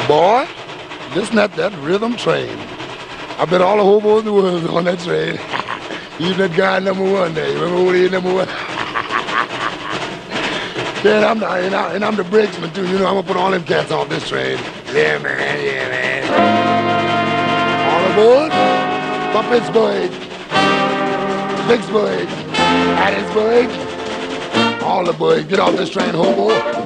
Boy, listen at that rhythm train. I bet all the hobos in the world is on that train. Even that guy number one there. You remember who he is, number one? Yeah, and I'm the brakesman too. You know, I'm gonna put all them cats off this train. Yeah, man. Yeah, man. All aboard for Pittsburgh, Vicksburg, Hattiesburg. All aboard. Get off this train, hobo.